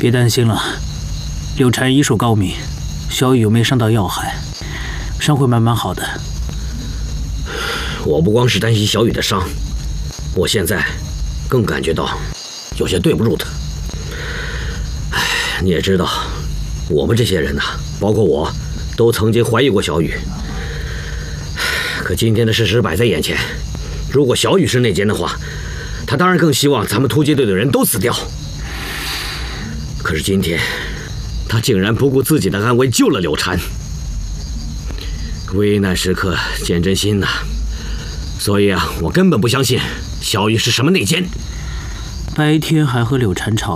别担心了，柳禅医术高明，小雨又没伤到要害，伤会慢慢好的。 我不光是担心小雨的伤，我现在更感觉到有些对不住他。哎，你也知道，我们这些人呐，包括我，都曾经怀疑过小雨。可今天的事实摆在眼前，如果小雨是内奸的话，他当然更希望咱们突击队的人都死掉。可是今天，他竟然不顾自己的安危救了柳禅。危难时刻见真心呐，所以啊，我根本不相信小雨是什么内奸。 白天还和柳禅吵